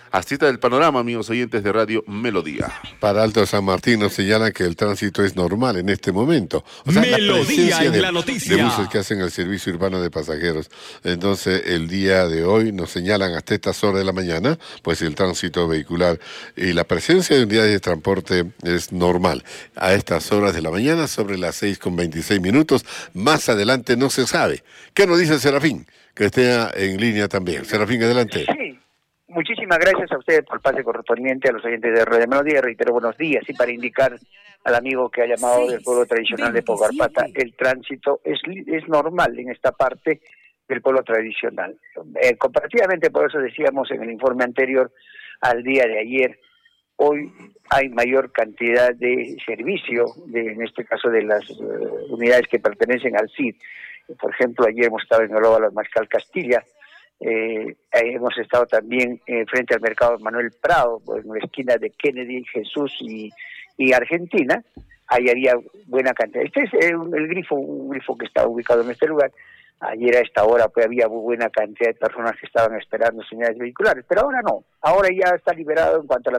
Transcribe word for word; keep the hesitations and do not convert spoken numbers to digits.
Así está el panorama, amigos oyentes de Radio Melodía. Para Alto San Martín nos señalan que el tránsito es normal en este momento. O sea, Melodía la en de, la noticia. de buses que hacen el servicio urbano de pasajeros. Entonces, el día de hoy nos señalan hasta estas horas de la mañana, pues el tránsito vehicular y la presencia de unidades de transporte es normal. A estas horas de la mañana, sobre las seis con veintiséis minutos, más adelante no se sabe. ¿Qué nos dice Serafín? Que esté en línea también. Serafín, adelante. Sí. Muchísimas gracias a ustedes por el pase correspondiente, a los oyentes de Radio Melodía. Reitero, buenos días. Y para indicar al amigo que ha llamado del pueblo tradicional de Pogarpata, el tránsito es, es normal en esta parte del pueblo tradicional. Eh, comparativamente, por eso decíamos en el informe anterior al día de ayer, hoy hay mayor cantidad de servicio, de, en este caso de las uh, unidades que pertenecen al C I D. Por ejemplo, ayer hemos estado en el Óvalo Mariscal Castilla. Eh, hemos estado también eh, frente al mercado Manuel Prado, pues, en la esquina de Kennedy, Jesús y, y Argentina. Ahí había buena cantidad. Este es eh, un, el grifo, un grifo que está ubicado en este lugar. Ayer a esta hora pues había buena cantidad de personas que estaban esperando señales vehiculares, pero ahora no. Ahora ya está liberado en cuanto a la